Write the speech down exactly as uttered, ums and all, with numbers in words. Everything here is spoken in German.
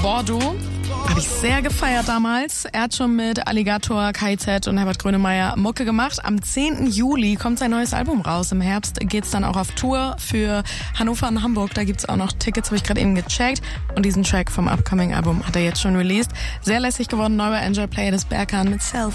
Bordeaux. Habe ich sehr gefeiert damals. Er hat schon mit Alligator, K I Z und Herbert Grönemeyer Mucke gemacht. Am zehnten Juli kommt sein neues Album raus. Im Herbst geht's dann auch auf Tour für Hannover und Hamburg. Da gibt's auch noch Tickets, habe ich gerade eben gecheckt. Und diesen Track vom Upcoming Album hat er jetzt schon released. Sehr lässig geworden, neu bei Enjoy Play des Berkan mit Self.